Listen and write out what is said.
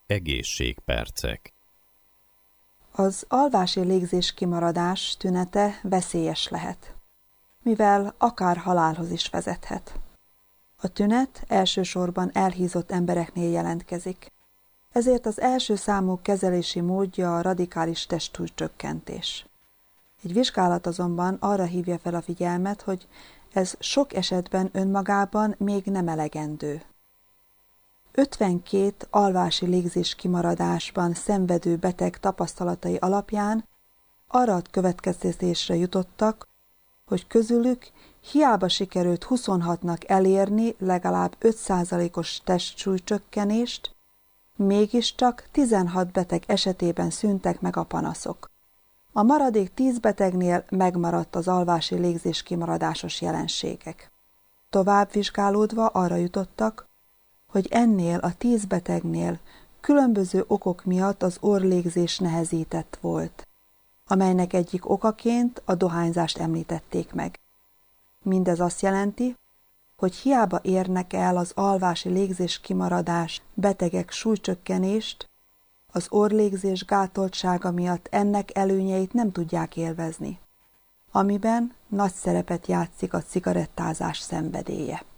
Egészségpercek. Az alvási légzés kimaradás tünete veszélyes lehet, mivel akár halálhoz is vezethet. A tünet elsősorban elhízott embereknél jelentkezik, ezért az első számú kezelési módja a radikális testsúlycsökkentés. Egy vizsgálat azonban arra hívja fel a figyelmet, hogy ez sok esetben önmagában még nem elegendő. 52 alvási légzés kimaradásban szenvedő beteg tapasztalatai alapján arra a következtetésre jutottak, hogy közülük hiába sikerült 26-nak elérni legalább 5%-os testsúlycsökkenést, mégiscsak 16 beteg esetében szűntek meg a panaszok. A maradék 10 betegnél megmaradt az alvási légzés kimaradásos jelenségek. Tovább vizsgálódva arra jutottak, hogy ennél a 10 betegnél különböző okok miatt az orrlégzés nehezített volt, amelynek egyik okaként a dohányzást említették meg. Mindez azt jelenti, hogy hiába érnek el az alvási légzés kimaradás betegek súlycsökkenést, az orrlégzés gátoltsága miatt ennek előnyeit nem tudják élvezni, amiben nagy szerepet játszik a cigarettázás szenvedélye.